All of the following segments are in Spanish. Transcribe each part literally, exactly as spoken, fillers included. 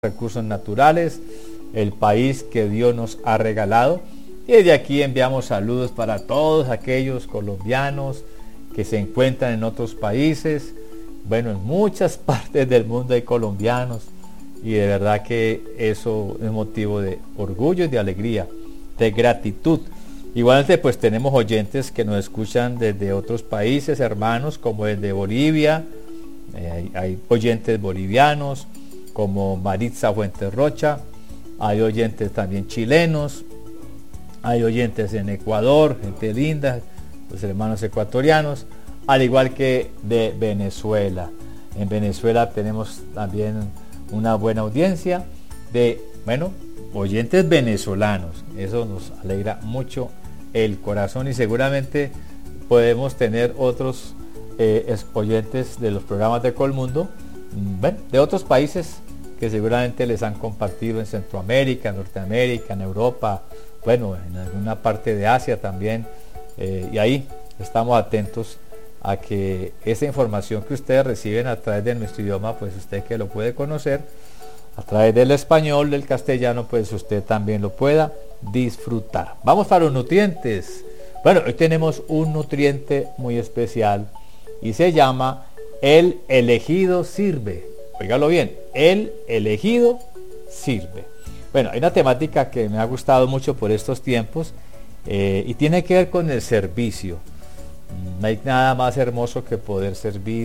recursos naturales, el país que Dios nos ha regalado. Y desde aquí enviamos saludos para todos aquellos colombianos que se encuentran en otros países. Bueno, en muchas partes del mundo hay colombianos y de verdad que eso es motivo de orgullo y de alegría, de gratitud. Igualmente pues tenemos oyentes que nos escuchan desde otros países, hermanos, como desde Bolivia. Eh, hay, hay oyentes bolivianos como Maritza Fuentes Rocha, hay oyentes también chilenos, hay oyentes en Ecuador, gente linda, los hermanos ecuatorianos, al igual que de Venezuela. En Venezuela tenemos también una buena audiencia de, bueno, oyentes venezolanos. Eso nos alegra mucho el corazón y seguramente podemos tener otros eh, oyentes de los programas de Colmundo, bueno, de otros países que seguramente les han compartido en Centroamérica, en Norteamérica, en Europa, bueno, en alguna parte de Asia también, eh, y ahí estamos atentos a que esa información que ustedes reciben a través de nuestro idioma, pues usted que lo puede conocer, a través del español, del castellano, pues usted también lo pueda disfrutar. Vamos para los nutrientes. Bueno, hoy tenemos un nutriente muy especial y se llama el elegido sirve. Óigalo bien, el elegido sirve. Bueno, hay una temática que me ha gustado mucho por estos tiempos eh, y tiene que ver con el servicio. No hay nada más hermoso que poder servir.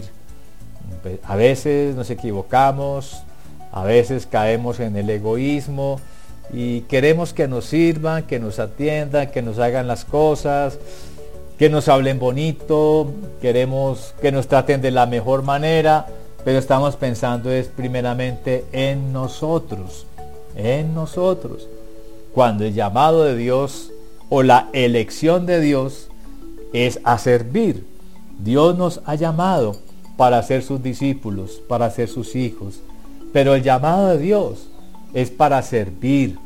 A veces nos equivocamos, a veces caemos en el egoísmo y queremos que nos sirvan, que nos atiendan, que nos hagan las cosas, que nos hablen bonito, queremos que nos traten de la mejor manera, pero estamos pensando es primeramente en nosotros, en nosotros. Cuando el llamado de Dios o la elección de Dios es a servir. Dios nos ha llamado para ser sus discípulos, para ser sus hijos, pero el llamado de Dios es para servir.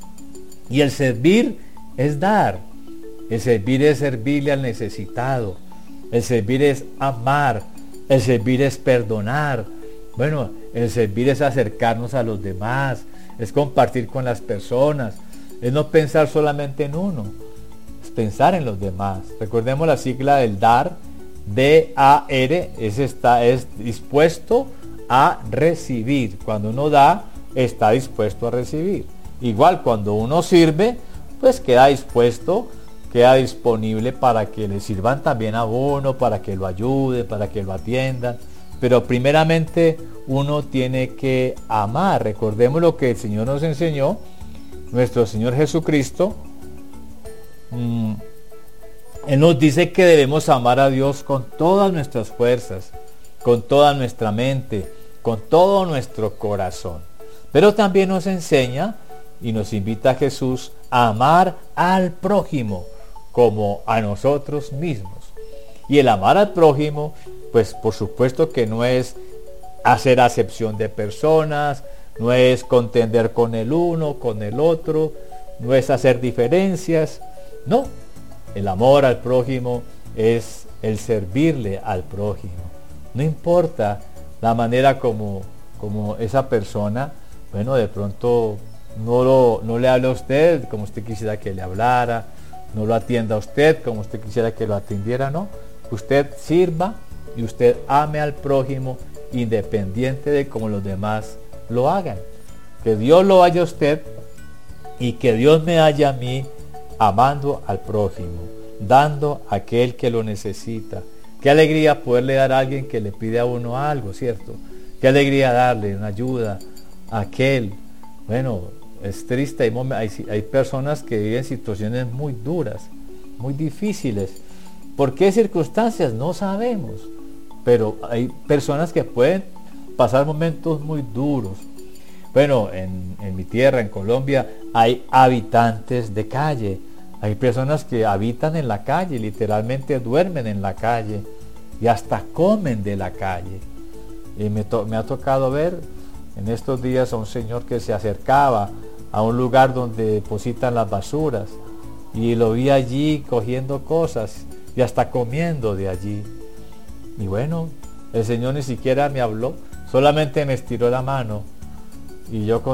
Y el servir es dar. El servir es servirle al necesitado. El servir es amar. El servir es perdonar. Bueno, el servir es acercarnos a los demás. Es compartir con las personas. Es no pensar solamente en uno. Es pensar en los demás. Recordemos la sigla del dar. D A R. Es, está, es dispuesto a recibir. Cuando uno da, está dispuesto a recibir. Igual cuando uno sirve, pues queda dispuesto, queda disponible para que le sirvan también a uno, para que lo ayude, para que lo atiendan. Pero primeramente uno tiene que amar. Recordemos lo que el Señor nos enseñó, nuestro Señor Jesucristo. Mm, Él nos dice que debemos amar a Dios con todas nuestras fuerzas, con toda nuestra mente, con todo nuestro corazón. Pero también nos enseña y nos invita a Jesús a amar al prójimo como a nosotros mismos. Y el amar al prójimo, pues por supuesto que no es hacer acepción de personas, no es contender con el uno, con el otro, no es hacer diferencias, no. El amor al prójimo es el servirle al prójimo. No importa la manera como, como esa persona, bueno, de pronto no, lo, no le habla a usted como usted quisiera que le hablara, no lo atienda a usted como usted quisiera que lo atendiera, no. Usted sirva y usted ame al prójimo independiente de cómo los demás lo hagan. Que Dios lo haya a usted y que Dios me haya a mí amando al prójimo, dando a aquel que lo necesita. Qué alegría poderle dar a alguien que le pide a uno algo, ¿cierto? Qué alegría darle una ayuda a aquel. Bueno, es triste, hay, hay, hay personas que viven situaciones muy duras, muy difíciles. ¿Por qué circunstancias? No sabemos. Pero hay personas que pueden pasar momentos muy duros. Bueno, en, en mi tierra, en Colombia, hay habitantes de calle. Hay personas que habitan en la calle, literalmente duermen en la calle y hasta comen de la calle. Y me, to- me ha tocado ver en estos días a un señor que se acercaba a un lugar donde depositan las basuras y lo vi allí cogiendo cosas y hasta comiendo de allí. Y bueno, el Señor ni siquiera me habló, solamente me estiró la mano y yo